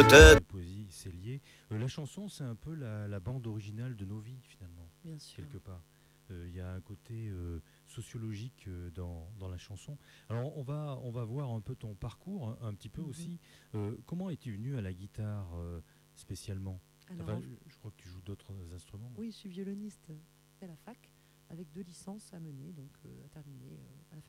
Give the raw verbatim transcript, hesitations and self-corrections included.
te... Poésie, c'est lié. Euh, la chanson, c'est un peu la, la bande originale de nos vies, finalement, Bien sûr. quelque part. Il euh, y a un côté euh, sociologique euh, dans, dans la chanson. Alors, on va, on va voir un peu ton parcours, un, un petit peu Mhm. aussi. Euh, comment es-tu venu à la guitare euh, spécialement? Alors, Enfin, en- je, je crois que tu joues d'autres instruments. oui, je suis violoniste à la fac avec deux licences à mener, donc euh, à terminer euh, à la fac.